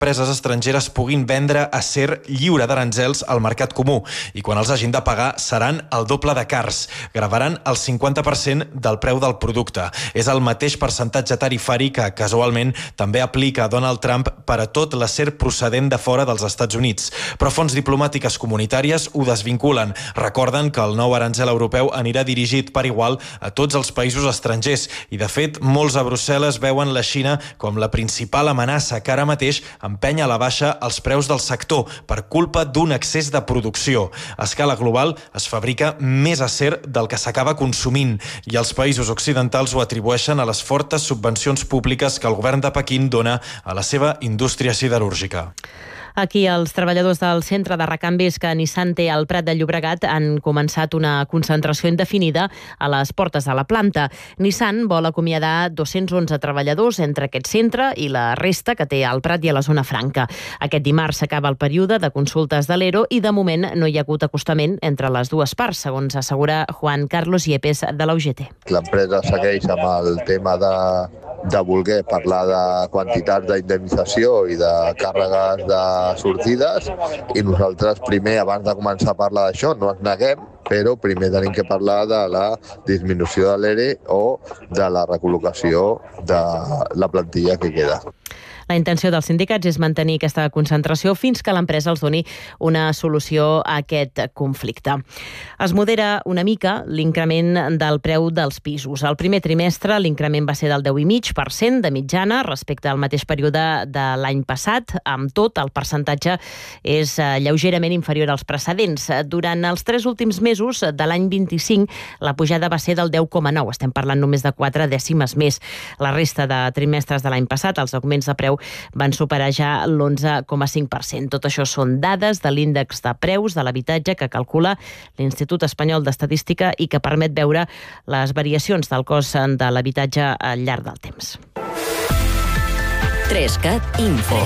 empreses estrangeres puguin vendre acer lliure d'aranzels al mercat comú i quan els hagin de pagar seran el doble de cars. Gravaran el 50% del preu del producte. És el mateix percentatge tarifari que casualment també aplica Donald Trump per a tot l'acer procedent de fora dels Estats Units. Però fonts diplomàtiques comunitàries ho desvinculen. Recorden que el nou aranzel europeu anirà dirigit per igual a tots els països estrangers i, de fet, molts a Brussel·les veuen la Xina com la principal amenaça que ara mateix empenya a la baixa els preus del sector per culpa d'un excés de producció. A escala global es fabrica més acer del que s'acaba consumint i els països occidentals ho atribueixen a les fortes subvencions públiques que el govern de Pequín dona a la seva indústria siderúrgica. Aquí els treballadors del centre de recanvis que Nissan té al Prat de Llobregat han començat una concentració indefinida a les portes de la planta. Nissan vol acomiadar 211 treballadors entre aquest centre i la resta que té al Prat i a la zona franca. Aquest dimarts s'acaba el període de consultes de l'ERO i de moment no hi ha hagut acostament entre les dues parts, segons assegura Juan Carlos Yepes de la UGT. L'empresa segueix amb el tema de voler parlar de quantitats d'indemnització i de càrregues de sortides i nosaltres primer, abans de començar a parlar d'això, no ens neguem, però primer tenim que parlar de la disminució de l'ERE o de la recol·locació de la plantilla que queda. La intenció dels sindicats és mantenir aquesta concentració fins que l'empresa els doni una solució a aquest conflicte. Es modera una mica l'increment del preu dels pisos. Al primer trimestre l'increment va ser del 10,5% de mitjana respecte al mateix període de l'any passat. Amb tot, el percentatge és lleugerament inferior als precedents. Durant els 3 últims mesos de l'any 25, la pujada va ser del 10,9%. Estem parlant només de 4 dècimes més. La resta de trimestres de l'any passat, els augments de preu van superar ja l'11,5%. Tot això són dades de l'índex de preus de l'habitatge que calcula l'Institut Espanyol d'Estadística i que permet veure les variacions del cost de l'habitatge al llarg del temps. 3CAT Info.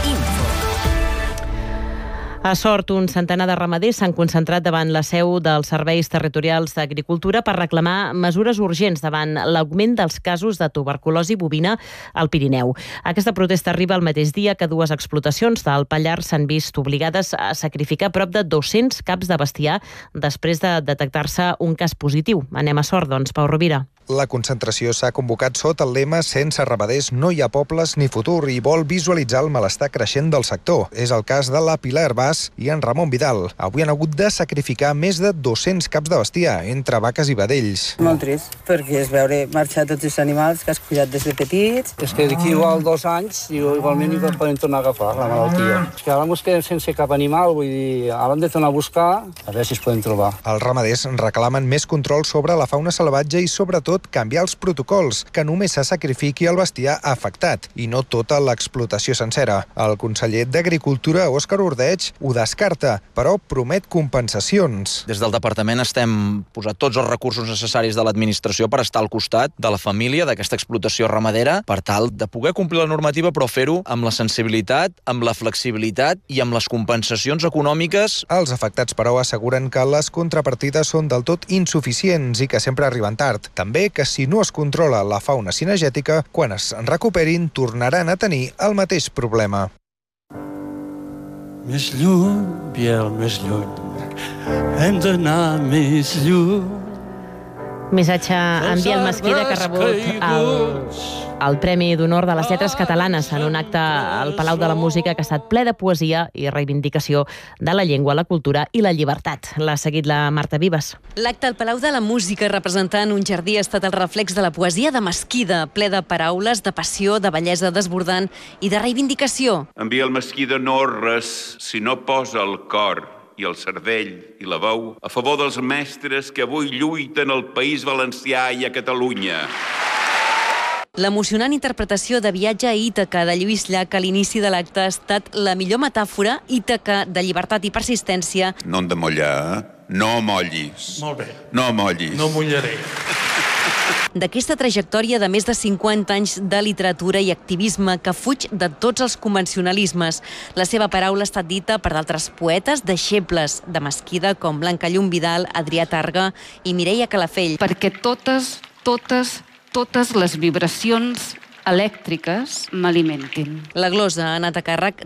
A Sort, un centenar de ramaders s'han concentrat davant la seu dels Serveis Territorials d'Agricultura per reclamar mesures urgents davant l'augment dels casos de tuberculosi bovina al Pirineu. Aquesta protesta arriba el mateix dia que 2 explotacions del Pallars s'han vist obligades a sacrificar prop de 200 caps de bestiar després de detectar-se un cas positiu. Anem a Sort, doncs, Pau Rovira. La concentració s'ha convocat sota el lema «Sense ramaders no hi ha pobles ni futur» i vol visualitzar el malestar creixent del sector. És el cas de la Pilar Herbàs i en Ramon Vidal. Avui han hagut de sacrificar més de 200 caps de bestiar, entre vaques i vedells. Molt trist, perquè és veure marxar tots els animals que has cuidat des de petits. És que d'aquí igual 2 anys igualment hi poden tornar a agafar la malaltia. És que ara ens quedem sense cap animal, vull dir, ara hem de tornar a buscar a veure si es poden trobar. Els ramaders reclamen més control sobre la fauna salvatge i sobretot canviar els protocols, que només se sacrifiqui el bestiar afectat i no tota l'explotació sencera. El conseller d'Agricultura, Òscar Ordeig, ho descarta, però promet compensacions. Des del departament estem posant tots els recursos necessaris de l'administració per estar al costat de la família d'aquesta explotació ramadera per tal de poder complir la normativa però fer-ho amb la sensibilitat, amb la flexibilitat i amb les compensacions econòmiques. Els afectats, però, asseguren que les contrapartides són del tot insuficients i que sempre arriben tard. També que si no es controla la fauna cinegètica, quan es recuperin tornaran a tenir el mateix problema. Més lluny, Biel, més lluny, hem d'anar més lluny. Missatge en Biel Mesquida, que ha rebut el Premi d'Honor de les Lletres Catalanes en un acte al Palau de la Música que ha estat ple de poesia i reivindicació de la llengua, la cultura i la llibertat. L'ha seguit la Marta Vives. L'acte al Palau de la Música representant un jardí ha estat el reflex de la poesia de Mesquida, ple de paraules, de passió, de bellesa desbordant i de reivindicació. En Biel Mesquida no res si no posa el cor i el cervell i la veu a favor dels mestres que avui lluiten al País Valencià i a Catalunya. L'emocionant interpretació de Viatge a Ítaca de Lluís Llach a l'inici de l'acte ha estat la millor metàfora Ítaca de llibertat i persistència. No hem de mullar, no mollis. Molt bé. No mollis. No mullaré. D'aquesta trajectòria de més de 50 anys de literatura i activisme que fuig de tots els convencionalismes. La seva paraula ha estat dita per d'altres poetes deixebles de Mesquida com Blanca Llum Vidal, Adrià Targa i Mireia Calafell. Perquè totes les vibracions elèctriques m'alimentin. La glosa ha anat a càrrec